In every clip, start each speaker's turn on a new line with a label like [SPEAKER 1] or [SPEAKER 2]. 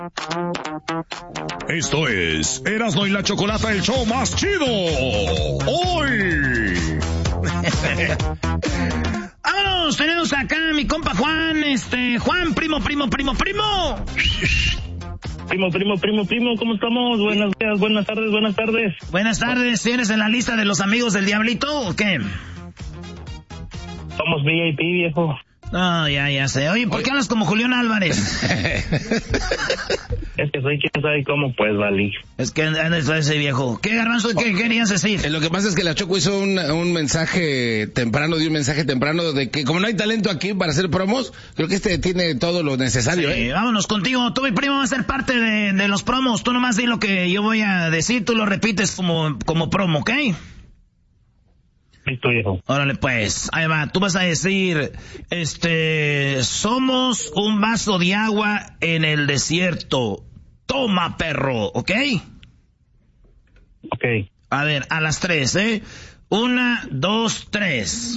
[SPEAKER 1] Esto es Erasmo y la Chocolata, el show más chido. ¡Hoy!
[SPEAKER 2] Vámonos, tenemos acá a mi compa Juan, Juan, primo.
[SPEAKER 3] Primo, ¿cómo estamos? Buenos días, buenas tardes.
[SPEAKER 2] Buenas tardes, ¿tienes en la lista de los amigos del Diablito o qué?
[SPEAKER 3] Somos VIP, viejo.
[SPEAKER 2] No, ya sé. Oye, ¿por qué hablas como Julián Álvarez?
[SPEAKER 3] Es que soy quien sabe cómo, pues, Vali.
[SPEAKER 2] Es que andas ese viejo. ¿Qué, Garbanzo? ¿Qué querías decir?
[SPEAKER 4] Lo que pasa es que la Choco hizo un mensaje temprano, de que como no hay talento aquí para hacer promos, creo que tiene todo lo necesario.
[SPEAKER 2] Sí, vámonos contigo. Tú, mi primo, va a ser parte de los promos. Tú nomás di lo que yo voy a decir, tú lo repites como promo, ¿ok?
[SPEAKER 3] Listo, viejo.
[SPEAKER 2] Órale, pues, ahí va. Tú vas a decir, somos un vaso de agua en el desierto. Toma, perro, ¿ok?
[SPEAKER 3] Ok.
[SPEAKER 2] A ver, a las 3, 1, 2, 3.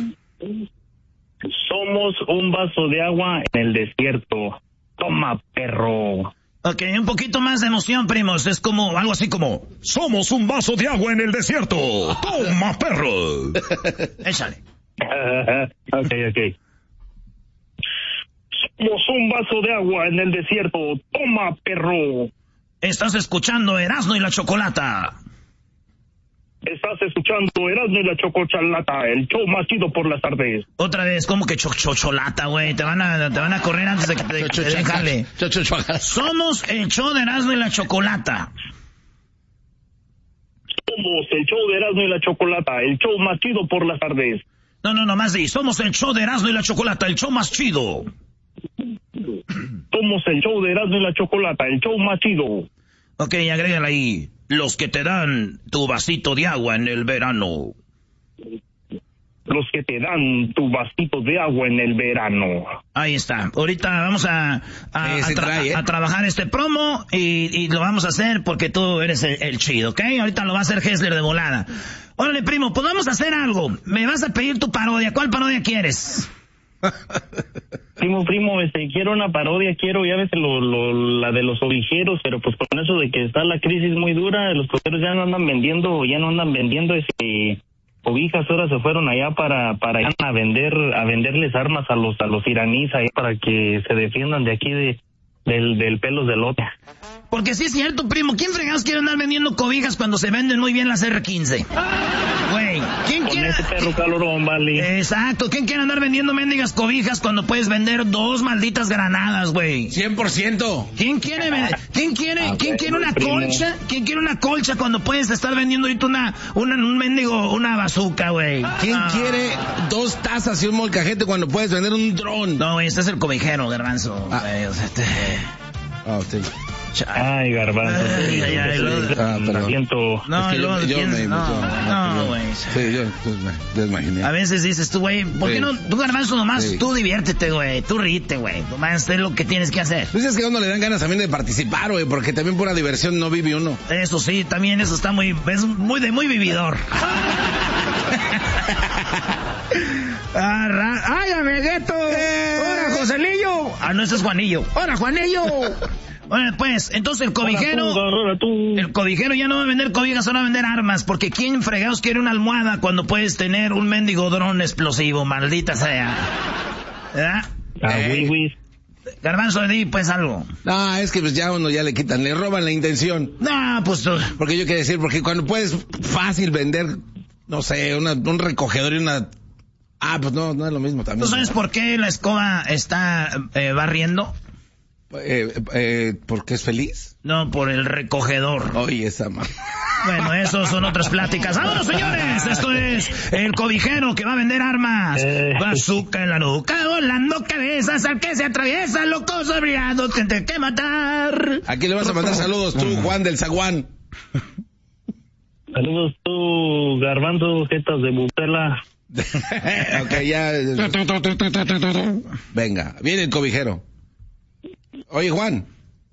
[SPEAKER 3] Somos un vaso de agua en el desierto. Toma, perro.
[SPEAKER 2] Ok, un poquito más de emoción, primos. Es como, algo así como,
[SPEAKER 1] somos un vaso de agua en el desierto. ¡Toma, perro!
[SPEAKER 2] Échale.
[SPEAKER 3] Ok. Somos un vaso de agua en el desierto. Toma, perro.
[SPEAKER 2] Estás escuchando Erasmo y la Chocolata.
[SPEAKER 3] Estás escuchando Erasmo y la Chocolata, el show más chido por las tardes.
[SPEAKER 2] Otra vez, ¿cómo que chocholata, güey? Te van a correr antes de que te jale. Somos el show de Erasmo y la Chocolata.
[SPEAKER 3] Somos el show de Erasmo y la Chocolata, el show más chido por las tardes.
[SPEAKER 2] No, más di. Somos el show de Erasmo y la Chocolata, el show más chido.
[SPEAKER 3] Somos el show de Erasmo y la Chocolata, el show más chido.
[SPEAKER 2] Ok, agrégala ahí. Los que te dan tu vasito de agua en el verano.
[SPEAKER 3] Los que te dan tu vasito de agua en el verano.
[SPEAKER 2] Ahí está. Ahorita vamos a trabajar este promo y lo vamos a hacer porque tú eres el chido, ¿ok? Ahorita lo va a hacer Hessler de volada. Órale, primo, pues vamos a hacer algo. Me vas a pedir tu parodia. ¿Cuál parodia quieres?
[SPEAKER 3] Primo, quiero una parodia, ya ves la de los ovijeros, pero pues con eso de que está la crisis muy dura, los cocheros ya no andan vendiendo cobijas, ahora se fueron allá para a venderles armas a los iraníes ahí para que se defiendan de aquí del pelos de lote.
[SPEAKER 2] Porque sí es cierto, primo, ¿quién fregados quiere andar vendiendo cobijas cuando se venden muy bien las R-15? Güey, ¿quién quiere?
[SPEAKER 3] Con ese perro calorón, vale.
[SPEAKER 2] Exacto, ¿quién quiere andar vendiendo mendigas cobijas cuando puedes vender 2 malditas granadas, güey?
[SPEAKER 4] 100%.
[SPEAKER 2] ¿Quién quiere una colcha? ¿Quién quiere una colcha cuando puedes estar vendiendo ahorita una bazooka, güey?
[SPEAKER 4] ¿Quién quiere 2 tazas y un molcajete cuando puedes vender un dron?
[SPEAKER 2] No, güey, este es el cobijero, Garbanzo.
[SPEAKER 4] Sí.
[SPEAKER 3] Ay, Garbanzo.
[SPEAKER 4] Perdón.
[SPEAKER 2] No,
[SPEAKER 4] es que yo me
[SPEAKER 2] güey.
[SPEAKER 4] Sí, yo me imaginé.
[SPEAKER 2] A veces dices tú, güey, ¿por qué no? Tú, Garbanzo, nomás, tú diviértete, güey. Tú ríete, güey. Nomás es lo que tienes que hacer.
[SPEAKER 4] Pues es que a uno le dan ganas también de participar, güey, porque también por la diversión no vive uno.
[SPEAKER 2] Eso sí, también eso está muy vividor. ¡Ay, amiguito! ¡Hola, Joselillo! No, ese es Juanillo. ¡Hola, Juanillo! Bueno, pues, entonces el cobijero ya no va a vender cobijas, ahora va a vender armas, porque ¿quién fregados quiere una almohada cuando puedes tener un mendigo dron explosivo? Maldita sea. ¿Verdad? Garbanzo, di pues algo.
[SPEAKER 4] No, es que pues ya uno ya le roban la intención.
[SPEAKER 2] No, pues tú.
[SPEAKER 4] Porque yo quiero decir, porque cuando puedes fácil vender, no sé, un recogedor y una... pues no es lo mismo también.
[SPEAKER 2] ¿Tú sabes por qué la escoba está barriendo?
[SPEAKER 4] ¿Porque es feliz?
[SPEAKER 2] No, por el recogedor.
[SPEAKER 4] Oye, esa man.
[SPEAKER 2] Bueno, eso son otras pláticas. ¡Vámonos, señores! Esto es el cobijero que va a vender armas. Bazooka en la nuca, volando cabezas al que se atraviesa, loco sobriado, tendré que matar.
[SPEAKER 4] Aquí le vas a mandar saludos tú, Juan del Zaguán.
[SPEAKER 3] Saludos tú, Garbanzo, jetas de Butela.
[SPEAKER 4] Ok, ya. Venga, viene el cobijero. Oye, Juan.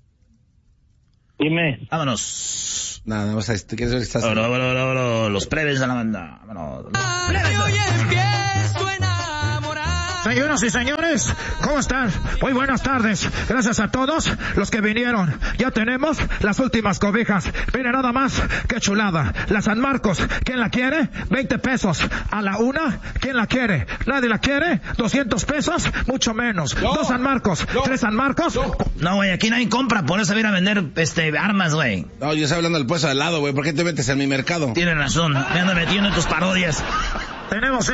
[SPEAKER 3] Dime.
[SPEAKER 4] Vámonos. Nada más, ¿quieres ver que estás?
[SPEAKER 2] Los plebes de la banda. Vámonos.
[SPEAKER 5] Yo ya empiezo a enamorar. Señoras y señores, ¿cómo están? Muy buenas tardes. Gracias a todos los que vinieron. Ya tenemos las últimas cobijas. Miren nada más, qué chulada. La San Marcos, ¿quién la quiere? 20 pesos. A la una, ¿quién la quiere? ¿Nadie la quiere? 200 pesos, mucho menos. No. 2 San Marcos, 3 San Marcos.
[SPEAKER 2] No, güey, aquí nadie compra, por eso viene a vender armas, güey.
[SPEAKER 4] No, yo estoy hablando del puesto de al lado, güey. ¿Por qué te metes en mi mercado?
[SPEAKER 2] Tienes razón, me ando metiendo en tus parodias.
[SPEAKER 5] Tenemos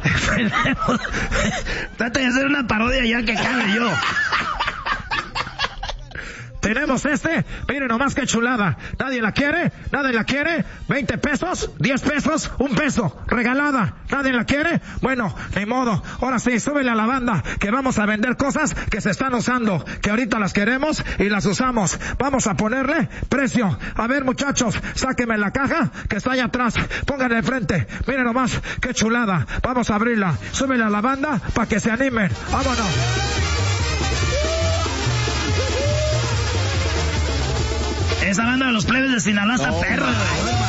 [SPEAKER 2] Trata de hacer una parodia ya que cabe yo.
[SPEAKER 5] Tenemos miren nomás qué chulada. ¿Nadie la quiere? ¿Nadie la quiere? 20 pesos, 10 pesos, 1 peso, regalada. ¿Nadie la quiere? Bueno, ni modo. Ahora sí, súbele a la banda, que vamos a vender cosas que se están usando, que ahorita las queremos y las usamos. Vamos a ponerle precio. A ver, muchachos, sáquenme la caja que está allá atrás. Pónganle enfrente. Miren nomás qué chulada. Vamos a abrirla. Súbele a la banda para que se animen. Vámonos.
[SPEAKER 2] Esa banda de los plebes de Sinaloa está perra, güey.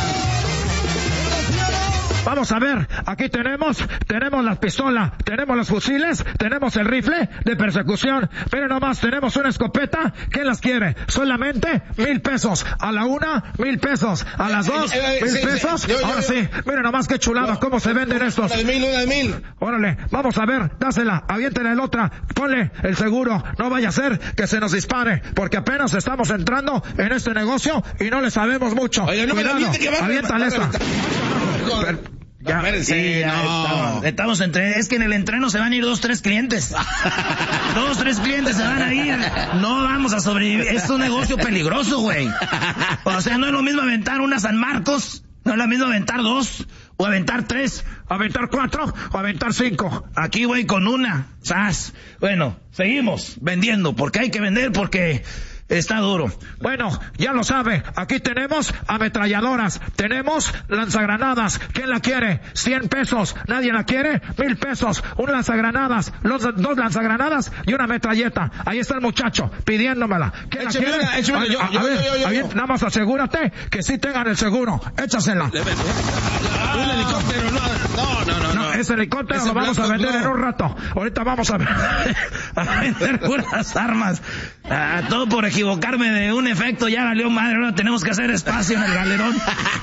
[SPEAKER 5] Vamos a ver, aquí tenemos la pistola, tenemos los fusiles, tenemos el rifle de persecución. Miren nomás, tenemos una escopeta. ¿Quién las quiere? Solamente 1,000 pesos. A la una, 1,000 pesos. A las dos, 1,000 pesos. Ahora sí, miren nomás qué chulada, cómo se venden estos.
[SPEAKER 4] Una de mil.
[SPEAKER 5] Órale, vamos a ver, dásela, aviéntela el otra, ponle el seguro. No vaya a ser que se nos dispare, porque apenas estamos entrando en este negocio y no le sabemos mucho.
[SPEAKER 4] Oye, no cuidado,
[SPEAKER 5] aviéntale esta.
[SPEAKER 2] Ya, sí, no. Estamos es que en el entreno se van a ir 2-3 clientes. 2-3 clientes se van a ir. No vamos a sobrevivir. Es un negocio peligroso, güey. O sea, no es lo mismo aventar una San Marcos, no es lo mismo aventar 2, o aventar 3, o aventar 4, o aventar 5. Aquí, güey, con una. ¡Sas! Bueno, seguimos vendiendo, porque hay que vender, porque está duro. Bueno, ya lo sabe, aquí tenemos ametralladoras, tenemos lanzagranadas. ¿Quién la quiere? 100 pesos. ¿Nadie la quiere? 1,000 pesos. Un lanzagranadas, 2 lanzagranadas y una metralleta. Ahí está el muchacho pidiéndomela. ¿Quién la quiere? A ver, nada más asegúrate que sí tengan el seguro. Échasela.
[SPEAKER 4] Un helicóptero, no.
[SPEAKER 5] Ese helicóptero lo vamos a vender en un rato. Ahorita vamos a vender puras armas.
[SPEAKER 2] Todo por equivocarme de un efecto, ya valió madre. Ahora tenemos que hacer espacio en el galerón.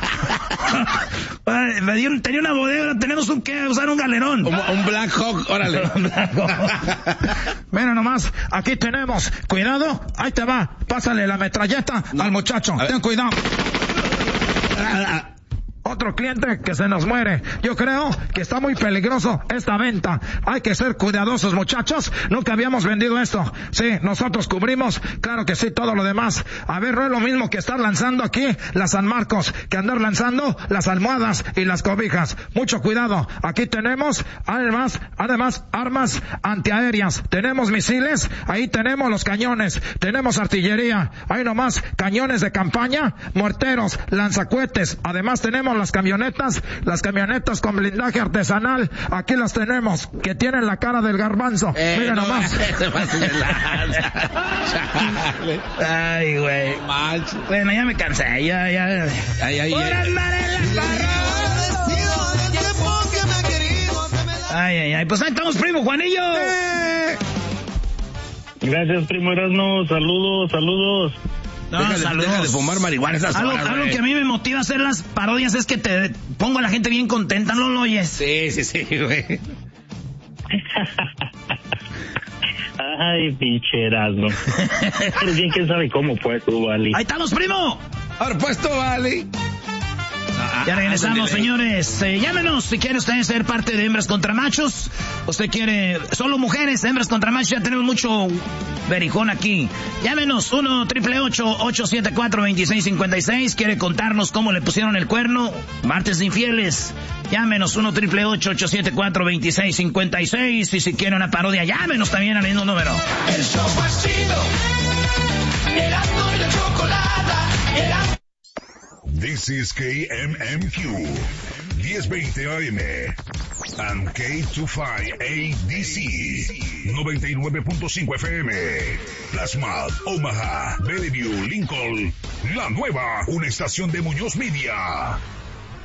[SPEAKER 2] Tenía una bodega, ahora tenemos que usar un galerón.
[SPEAKER 4] Un Black Hawk, órale.
[SPEAKER 5] Mira nomás, aquí tenemos. Cuidado, ahí te va. Pásale la metralleta al muchacho. Ten cuidado. Otro cliente que se nos muere. Yo creo que está muy peligroso esta venta. Hay que ser cuidadosos, muchachos. Nunca habíamos vendido esto. Sí, nosotros cubrimos, claro que sí, todo lo demás. A ver, no es lo mismo que estar lanzando aquí las San Marcos, que andar lanzando las almohadas y las cobijas. Mucho cuidado. Aquí tenemos, además, armas antiaéreas. Tenemos misiles, ahí tenemos los cañones. Tenemos artillería. Ahí nomás, cañones de campaña, morteros, lanzacohetes. Además tenemos las camionetas con blindaje artesanal. Aquí las tenemos, que tienen la cara del garbanzo. Miren nomás.
[SPEAKER 2] Ay, güey. Bueno, ya me cansé, ya. Ay. Pues ahí estamos, primo Juanillo.
[SPEAKER 3] Gracias, primo Erasmo. Saludos.
[SPEAKER 2] No,
[SPEAKER 4] deja de fumar marihuana esas horas,
[SPEAKER 2] algo que a mí me motiva a hacer las parodias es que te pongo a la gente bien contenta, ¿no lo oyes?
[SPEAKER 4] Sí, güey.
[SPEAKER 3] Ay, pinche Erasmo. Pero bien, quién sabe cómo pues tú, Vali.
[SPEAKER 2] Ahí estamos, primo.
[SPEAKER 4] Ahora puesto, Vali.
[SPEAKER 2] Ya regresamos, señores. Llámenos si quiere usted ser parte de Hembras contra Machos. Usted quiere solo mujeres, Hembras contra Machos. Ya tenemos mucho berijón aquí. Llámenos 1-888-874-2656. Quiere contarnos cómo le pusieron el cuerno. Martes de infieles. Llámenos 1-888-874-2656. Y si quiere una parodia, llámenos también al mismo número.
[SPEAKER 6] El show más chido. Erasmo y la chocolata.
[SPEAKER 1] This is KMMQ 1020 AM and K25ADC 99.5 FM. Plasmad, Omaha, Bellevue, Lincoln. La nueva, una estación de Muñoz Media.